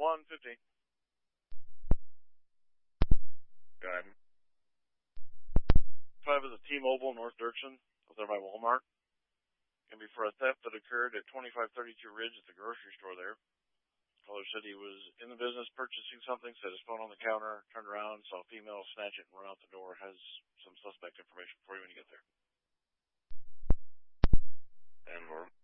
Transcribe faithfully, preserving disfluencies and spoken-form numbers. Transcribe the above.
one fifteen. Got him. Five is a T-Mobile, North Dirksen, up there by Walmart. Gonna be for a theft that occurred at twenty-five thirty-two Ridge at the grocery store there. Caller said he was in the business purchasing something, set his phone on the counter, turned around, saw a female snatch it and run out the door. Has some suspect information for you when you get there. And we're